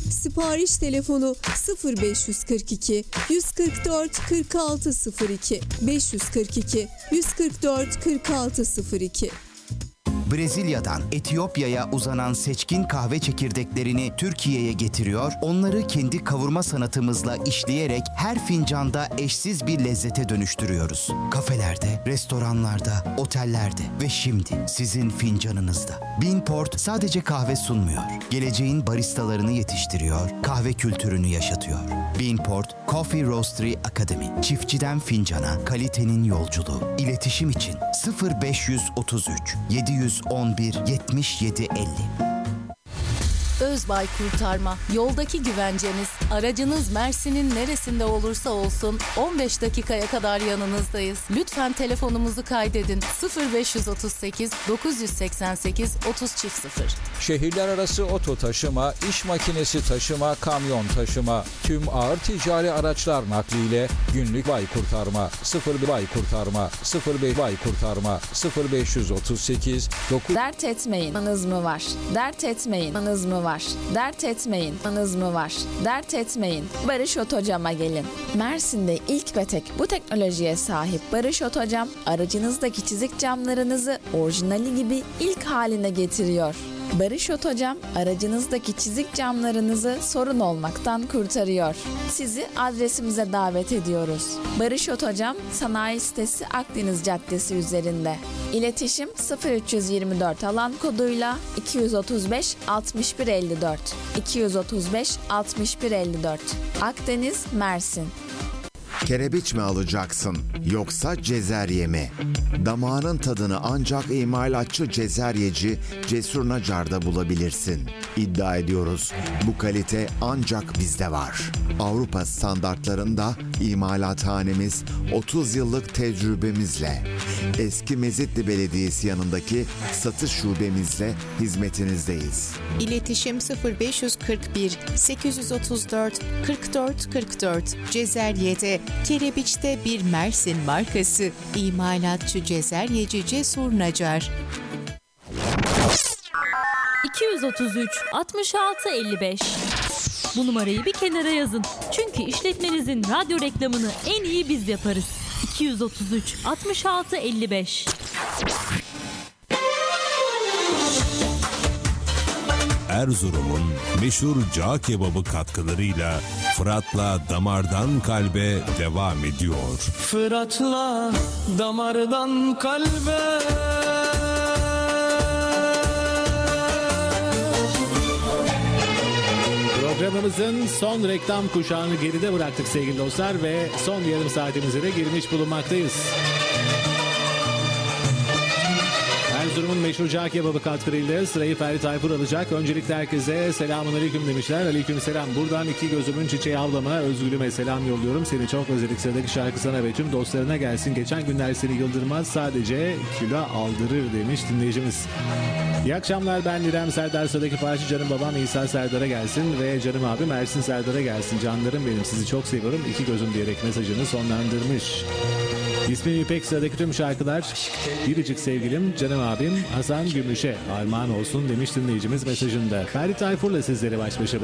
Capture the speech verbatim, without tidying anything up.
Sipariş telefonu sıfır beş kırk iki yüz kırk dört kırk altı sıfır iki beş yüz kırk iki yüz kırk dört kırk altı sıfır iki. Brezilya'dan Etiyopya'ya uzanan seçkin kahve çekirdeklerini Türkiye'ye getiriyor, onları kendi kavurma sanatımızla işleyerek her fincanda eşsiz bir lezzete dönüştürüyoruz. Kafelerde, restoranlarda, otellerde ve şimdi sizin fincanınızda. Beanport sadece kahve sunmuyor, geleceğin baristalarını yetiştiriyor, kahve kültürünü yaşatıyor. Beanport Coffee Roastery Academy. Çiftçiden fincana, kalitenin yolculuğu. İletişim için sıfır beş otuz üç yedi yüz on bir yetmiş yedi elli. Özbay Kurtarma, yoldaki güvenceniz. Aracınız Mersin'in neresinde olursa olsun on beş dakikaya kadar yanınızdayız. Lütfen telefonumuzu kaydedin. sıfır beş otuz sekiz dokuz yüz seksen sekiz otuz sıfır. Şehirler arası oto taşıma, iş makinesi taşıma, kamyon taşıma, tüm ağır ticari araçlar nakliyle günlük Bay Kurtarma, sıfır bir Bay Kurtarma, sıfır beş Bay Kurtarma, sıfır beş otuz sekiz dokuz. Dert etmeyin, anız mı var? Dert etmeyin, anız mı var? Dert etmeyin, anız mı var? Dert etmeyin. Barış Otocam'a gelin. Mersin'de ilk ve tek bu teknolojiye sahip Barış Otocam, aracınızdaki çizik camlarınızı orijinali gibi ilk haline getiriyor. Barış Otocam, aracınızdaki çizik camlarınızı sorun olmaktan kurtarıyor. Sizi adresimize davet ediyoruz. Barış Otocam, sanayi sitesi Akdeniz Caddesi üzerinde. İletişim sıfır üç yüz yirmi dört alan koduyla iki yüz otuz beş altmış bir elli dört. iki yüz otuz beş altmış bir elli dört. Akdeniz, Mersin. Kerebiç mi alacaksın yoksa cezerye mi? Damağının tadını ancak imalatçı cezeryeci Cesur Nacar'da bulabilirsin. İddia ediyoruz, bu kalite ancak bizde var. Avrupa standartlarında imalathanemiz otuz yıllık tecrübemizle, eski Mezitli Belediyesi yanındaki satış şubemizle hizmetinizdeyiz. İletişim sıfır beş kırk bir sekiz otuz dört kırk dört kırk dört. Cezerye'de, Kerebiç'te bir Mersin markası. İmalatçı cezeryeci Cesur Nacar. iki yüz otuz üç altmış altı elli beş. Bu numarayı bir kenara yazın. Çünkü işletmenizin radyo reklamını en iyi biz yaparız. iki yüz otuz üç altmış altı elli beş. Erzurum'un meşhur cağ kebabı katkılarıyla Fırat'la Damardan Kalbe devam ediyor. Fırat'la damardan kalbe. Programımızın son reklam kuşağını geride bıraktık sevgili dostlar ve son yarım saatimize de girmiş bulunmaktayız. Erzurum'un meşhur cağ kebabı katkılarıyla sırayı Ferdi Tayfur alacak. Öncelikle herkese selamun aleyküm demişler. Aleyküm selam. Buradan iki gözümün çiçeği ablama, Özgül'üme selam yolluyorum. Seni çok özledik. Sıradaki şarkı sana ve tüm dostlarına gelsin. Geçen günler seni yıldırmaz, sadece kilo aldırır demiş dinleyicimiz. İyi akşamlar, ben Nirem Serdar. Sıradaki parça canım babam İsa Serdar'a gelsin ve canım abim Ersin Serdar'a gelsin. Canlarım benim, sizi çok seviyorum. İki gözüm diyerek mesajını sonlandırmış. İsmi İpek, sıradaki tüm şarkılar biricik sevgilim, canım abim Hasan Gümüş'e armağan olsun demiş dinleyicimiz mesajında. Ferdi Tayfur'la sizleri baş başa